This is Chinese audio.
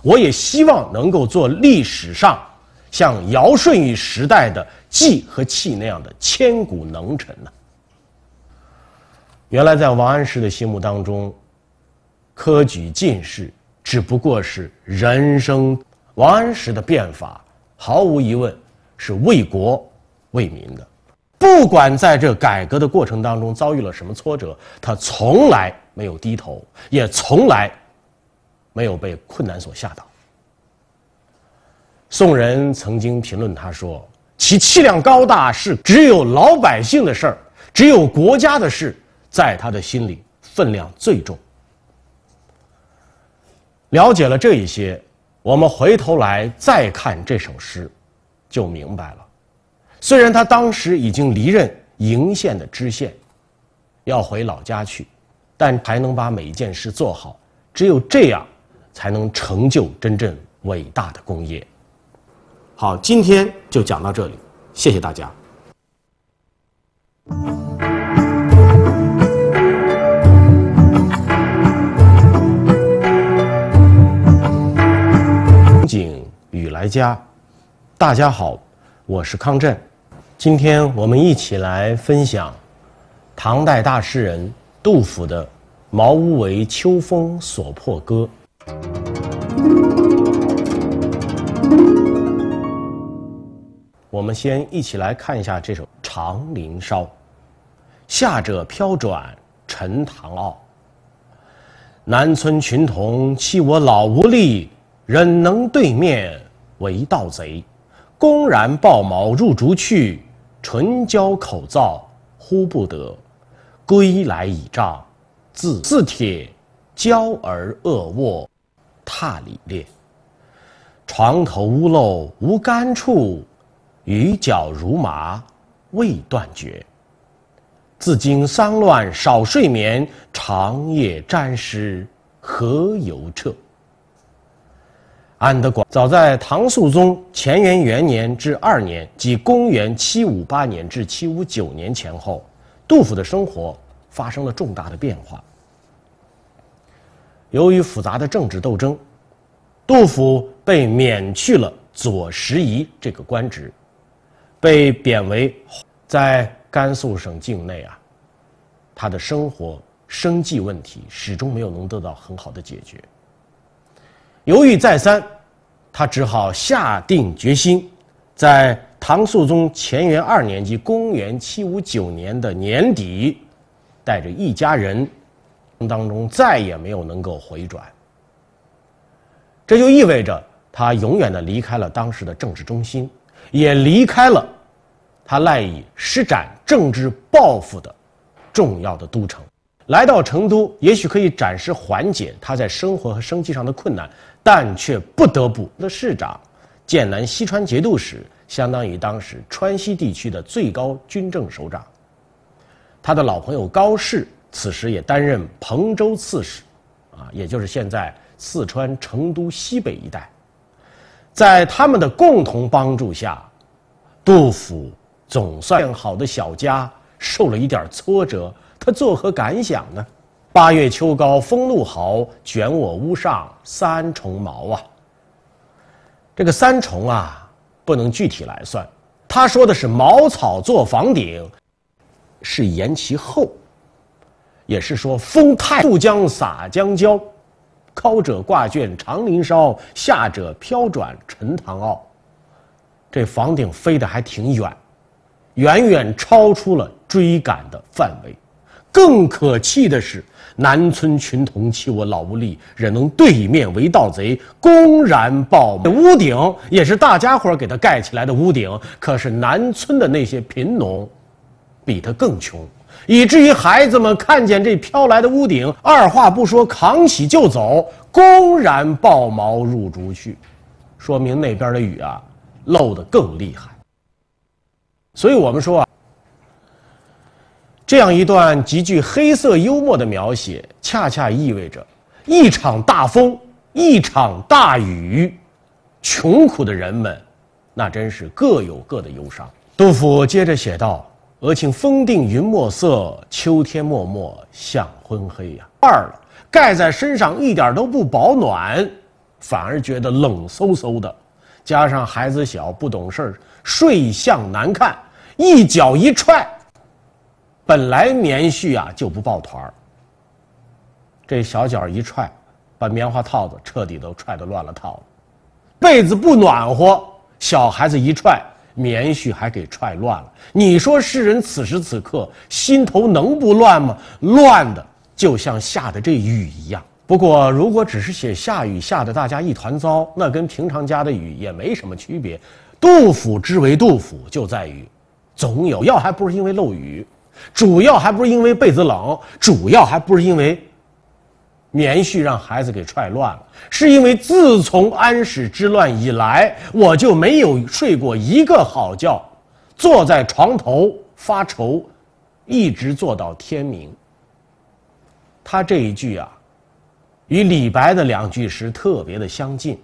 我也希望能够做历史上像尧舜禹时代的稷和契那样的千古能臣呢。原来在王安石的心目当中，科举进士只不过是人生。王安石的变法毫无疑问是为国为民的，不管在这改革的过程当中遭遇了什么挫折，他从来没有低头，也从来没有被困难所吓倒。宋人曾经评论他说，其气量高大是只有老百姓的事儿，只有国家的事在他的心里分量最重。了解了这一些，我们回头来再看这首诗，就明白了。虽然他当时已经离任鄞县的知县，要回老家去，但还能把每一件事做好，只有这样才能成就真正伟大的功业。好，今天就讲到这里，谢谢大家。景雨来家，大家好，我是康震。今天我们一起来分享唐代大诗人杜甫的《茅屋为秋风所破歌》。我们先一起来看一下这首《长林梢》。下者飘转沉塘坳，南村群童欺我老无力，忍能对面为盗贼。公然抱茅入竹去，唇焦口燥呼不得。归来倚杖自帖，娇儿恶卧踏里裂。床头屋漏无干处，雨脚如麻未断绝。自经丧乱少睡眠，长夜沾湿何由彻。安得广早在唐肃宗乾元元年至2年，即公元758年至759年前后，杜甫的生活发生了重大的变化。由于复杂的政治斗争，杜甫被免去了左拾遗这个官职，被贬为在甘肃省境内啊，他的生计问题始终没有能得到很好的解决。犹豫再三，他只好下定决心，在唐肃宗乾元2年即公元759年的年底，带着一家人当中再也没有能够回转。这就意味着他永远地离开了当时的政治中心，也离开了他赖以施展政治抱负的重要的都城。来到成都，也许可以暂时缓解他在生活和生计上的困难，但却不得不的市长剑南西川节度使，相当于当时川西地区的最高军政首长。他的老朋友高适此时也担任彭州刺史，也就是现在四川成都西北一带。在他们的共同帮助下，杜甫总算建好的小家受了一点挫折，他作何感想呢？8月秋高风怒号，卷我屋上3重茅啊。这个3重啊，不能具体来算，他说的是茅草做房顶，是言其厚，也是说风太渡江洒江郊，高者挂卷长林梢，下者飘转沉塘坳。这房顶飞得还挺远，远远超出了追赶的范围。更可气的是，南村群童欺我老无力，忍能对面为盗贼，公然抱屋顶也是大家伙给他盖起来的屋顶，可是南村的那些贫农比他更穷，以至于孩子们看见这飘来的屋顶，二话不说扛起就走，公然抱茅入竹去，说明那边的雨啊漏得更厉害。所以我们说啊，这样一段极具黑色幽默的描写，恰恰意味着一场大风，一场大雨，穷苦的人们那真是各有各的忧伤。杜甫接着写道：俄顷风定云墨色，秋天漠漠向昏黑呀。2了，盖在身上一点都不保暖， 反而觉得冷飕飕的。加上孩子小不懂事儿，睡相难看，一脚一踹，本来棉絮啊就不抱团儿，这小脚一踹，把棉花套子彻底都踹得乱了套了。被子不暖和，小孩子一踹，棉絮还给踹乱了。你说世人此时此刻心头能不乱吗？乱的就像下的这雨一样。不过如果只是写下雨下得大家一团糟，那跟平常家的雨也没什么区别。杜甫之为杜甫，就在于总有要还不是因为漏雨，主要还不是因为被子冷，主要还不是因为棉絮让孩子给踹乱了，是因为自从安史之乱以来，我就没有睡过一个好觉，坐在床头发愁，一直坐到天明。他这一句啊，与李白的2句诗特别的相近。